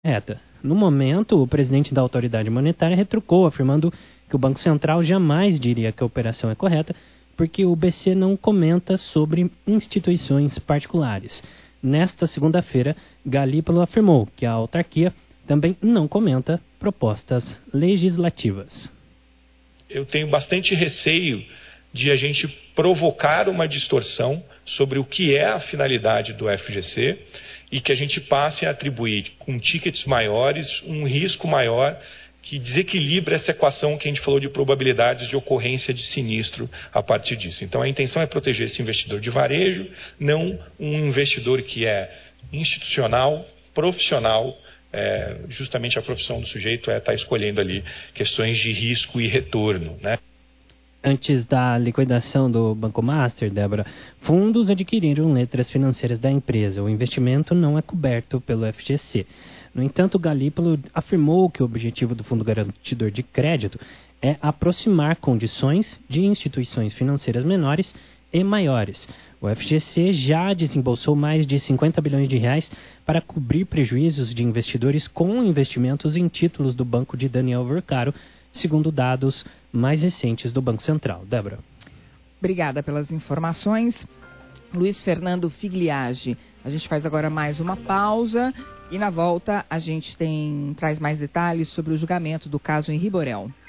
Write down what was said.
correta. No momento, o presidente da autoridade monetária retrucou, afirmando que o Banco Central jamais diria que a operação é correta, porque o BC não comenta sobre instituições particulares. Nesta segunda-feira, Galípolo afirmou que a autarquia também não comenta propostas legislativas. Eu tenho bastante receio de a gente provocar uma distorção sobre o que é a finalidade do FGC e que a gente passe a atribuir com tickets maiores um risco maior que desequilibra essa equação que a gente falou de probabilidades de ocorrência de sinistro a partir disso. Então a intenção é proteger esse investidor de varejo, não um investidor que é institucional, profissional. Justamente a profissão do sujeito estar escolhendo ali questões de risco e retorno, né? Antes da liquidação do Banco Master, Débora, fundos adquiriram letras financeiras da empresa. O investimento não é coberto pelo FGC. No entanto, Galípolo afirmou que o objetivo do Fundo Garantidor de Crédito é aproximar condições de instituições financeiras menores e maiores. O FGC já desembolsou mais de 50 bilhões de reais para cobrir prejuízos de investidores com investimentos em títulos do banco de Daniel Vercaro, segundo dados mais recentes do Banco Central. Débora. Obrigada pelas informações. Luiz Fernando Figliage. A gente faz agora mais uma pausa e na volta a gente traz mais detalhes sobre o julgamento do caso Henri Borel.